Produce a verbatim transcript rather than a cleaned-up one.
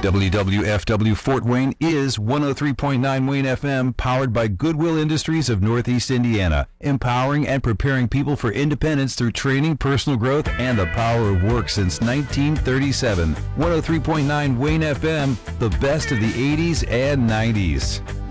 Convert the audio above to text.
W W F W Fort Wayne is one oh three point nine Wayne F M, powered by Goodwill Industries of Northeast Indiana, empowering and preparing people for independence through training, personal growth, and the power of work since nineteen thirty-seven. one oh three point nine Wayne F M, the best of the eighties and nineties.